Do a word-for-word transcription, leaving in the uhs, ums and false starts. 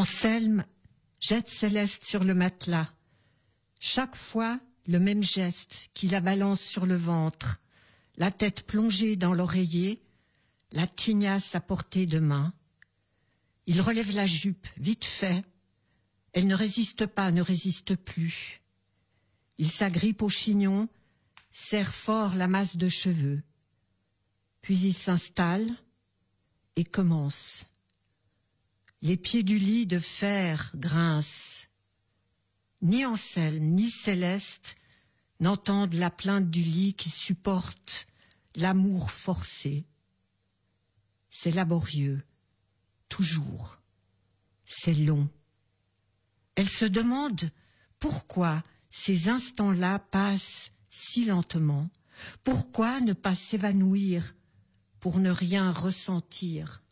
Anselme jette Céleste sur le matelas. Chaque fois, le même geste qui la balance sur le ventre, la tête plongée dans l'oreiller, la tignasse à portée de main. Il relève la jupe, vite fait. Elle ne résiste pas, ne résiste plus. Il s'agrippe au chignon, serre fort la masse de cheveux. Puis il s'installe et commence. Les pieds du lit de fer grincent. Ni Anselme, ni Céleste n'entendent la plainte du lit qui supporte l'amour forcé. C'est laborieux, toujours. C'est long. Elle se demande pourquoi ces instants-là passent si lentement. Pourquoi ne pas s'évanouir pour ne rien ressentir?